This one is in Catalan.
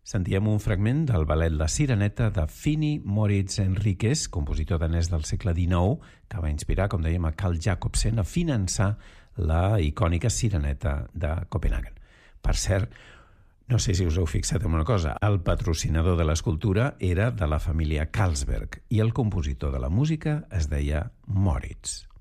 Sentíem un fragment del ballet La Sireneta de Fini Moritz Enriquez, compositor danès del segle XIX, que va inspirar, com dèiem, a Carl Jacobsen a finançar la icònica Sireneta de Copenhagen. Per cert, no sé si us heu fixat en una cosa, el patrocinador de l'escultura era de la família Carlsberg i el compositor de la música es deia Moritz.